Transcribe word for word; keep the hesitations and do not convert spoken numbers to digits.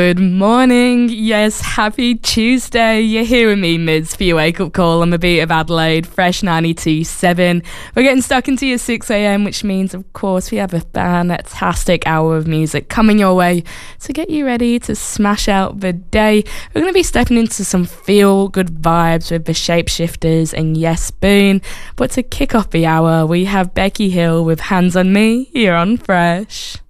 Good morning. Yes, happy Tuesday. You're here with me, Miz, for your wake-up call on the beat of Adelaide, Fresh ninety-two point seven. We're getting stuck into your six a.m, which means, of course, we have a fantastic hour of music coming your way to get you ready to smash out the day. We're going to be stepping into some feel-good vibes with the Shapeshifters and Yes Boone. But to kick off the hour, we have Becky Hill with Hands on Me here on Fresh.